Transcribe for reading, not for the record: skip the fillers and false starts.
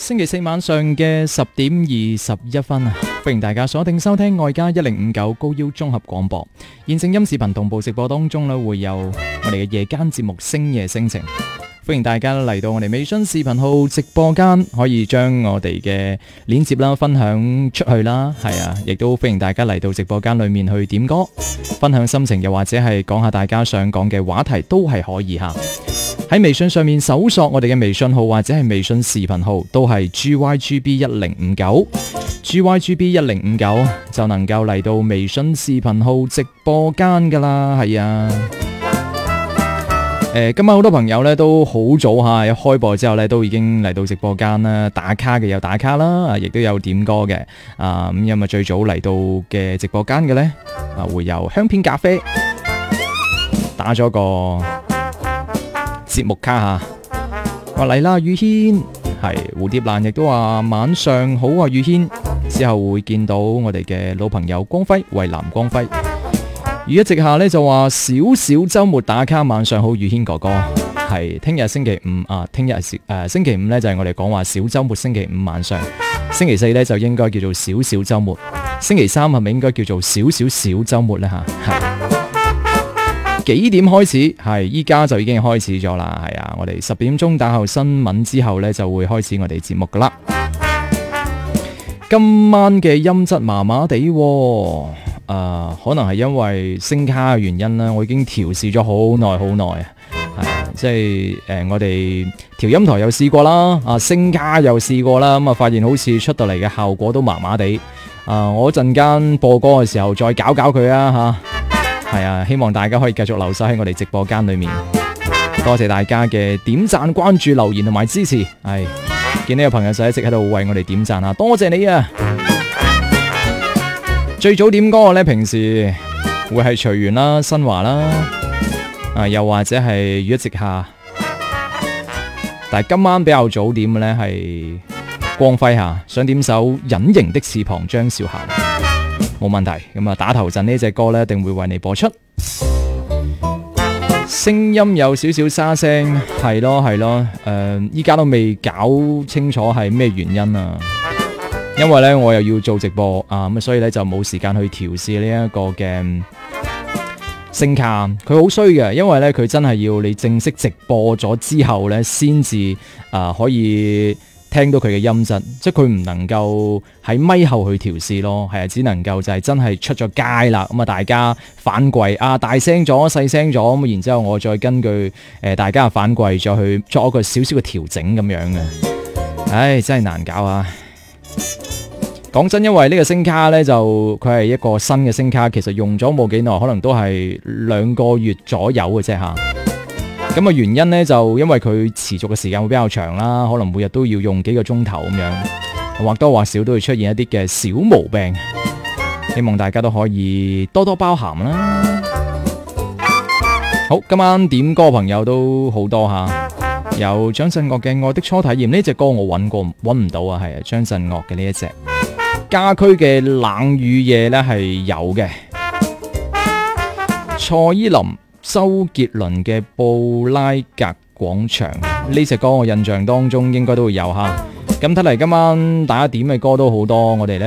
星期四晚上嘅10點21分啊！歡迎大家鎖定收聽外加1059高腰綜合廣播，現正音視頻同步直播當中咧，會有我哋嘅夜間節目星夜星情。歡迎大家嚟到我哋微信視頻號直播間，可以將我哋嘅鏈接啦分享出去啦，係啊，亦都歡迎大家嚟到直播間裏面去點歌、分享心情，又或者係講下大家想講嘅話題都係可以吓。喺微信上面搜索我哋嘅微信號或者係微信視頻號，都係 GYGB1059，GYGB1059 就能夠嚟到微信視頻號直播間噶啦，係啊。今晚好多朋友咧都好早吓，一開播之後咧都已經嚟到直播間啦，打卡嘅有打卡啦，亦都有點歌嘅啊。咁因為最早嚟到嘅直播間嘅咧會有香片咖啡打咗個節目卡吓，話嚟啦宇軒，係蝴蝶蘭亦都話晚上好啊宇軒，之後會見到我哋嘅老朋友光輝，蔚藍光輝。雨一直下呢就話少少周末打卡，晚上好宇軒哥哥，係聽日星期五啊，聽日星期五呢就係我哋講話小周末，星期五晚上，星期四呢就應該叫做少少周末，星期三係咪應該叫做少少小周末呢吓？係幾點開始？係依家就已經開始咗啦，係啊，我哋10點鐘打後新聞之後呢就會開始我哋節目噶啦。今晚嘅音質麻麻地。可能係因為聲卡嘅原因啦，我已經調試咗好耐啊，即係我哋調音台又試過啦，聲卡又試過啦，咁發現好似出到嚟嘅效果都麻麻地，我陣間播歌嘅時候再搞搞佢啊吓，係啊，希望大家可以繼續留守喺我哋直播間裏面，多謝大家嘅點讚、關注、留言同埋支持，係見呢個朋友仔一直喺度為我哋點讚啊，多謝你啊！最早點歌嘅咧，平時會係隨緣啦、新華啦，又或者係雨一直下，但係今晚比較早點嘅咧係光輝下，想點首隱形的翅膀張韶涵，冇問題。咁打頭陣呢隻歌咧，一定會為你播出。聲音有少少沙聲，係咯，依家都未搞清楚係咩原因啊！因為咧我又要做直播啊，咁所以咧就冇時間去調試呢一個嘅聲卡，佢好衰嘅，因為咧佢真係要你正式直播咗之後咧，先至可以聽到佢嘅音質，即係佢唔能夠喺咪後去調試咯，係啊，只能夠就係真係出咗街啦，咁大家反饋大聲咗、細聲咗，咁然之後我再根據大家嘅反饋再去作一個少少嘅調整咁樣嘅，唉，真係難搞啊！講真，因為呢個聲卡呢，就佢係一個新嘅聲卡，其實用咗冇幾耐，可能都係2個月左右嘅啫吓。咁原因呢，就因為佢持續嘅時間會比較長啦，可能每日都要用幾個鐘頭咁樣，或多或少都會出現一啲嘅小毛病，希望大家都可以多多包涵啦。好，今晚點歌朋友都好多吓，有張震岳嘅《愛的初體驗》呢隻歌我搵唔到啊，係張震岳嘅呢一隻。家駒嘅冷雨夜呢係有嘅，蔡依林、周杰倫嘅布拉格廣場呢隻歌我印象當中應該都會有吓，咁睇嚟今晚大家點嘅歌都好多，我哋呢